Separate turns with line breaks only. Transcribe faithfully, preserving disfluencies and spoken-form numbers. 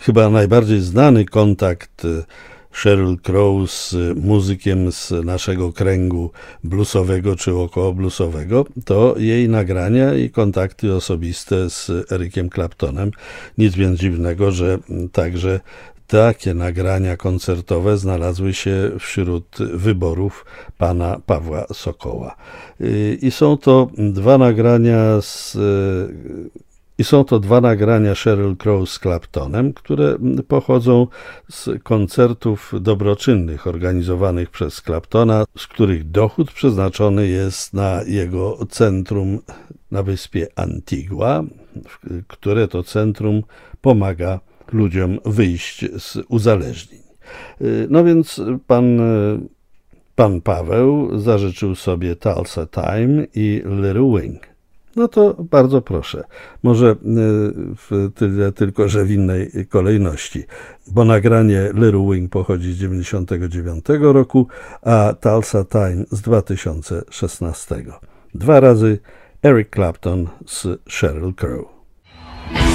Chyba najbardziej znany kontakt Sheryl Crow z muzykiem z naszego kręgu bluesowego czy około bluesowego to jej nagrania i kontakty osobiste z Ericiem Claptonem. Nic więc dziwnego, że także takie nagrania koncertowe znalazły się wśród wyborów pana Pawła Sokoła. I są to dwa nagrania z I są to dwa nagrania Sheryl Crow z Claptonem, które pochodzą z koncertów dobroczynnych organizowanych przez Claptona, z których dochód przeznaczony jest na jego centrum na wyspie Antigua, które to centrum pomaga ludziom wyjść z uzależnień. No więc pan, pan Paweł zażyczył sobie Tulsa Time i Little Wing. No to bardzo proszę, może w tyle tylko, że w innej kolejności, bo nagranie Little Wing pochodzi z dziewięćdziesiątego dziewiątego roku, a Tulsa Time z dwa tysiące szesnastego. Dwa razy Eric Clapton z Sheryl Crow.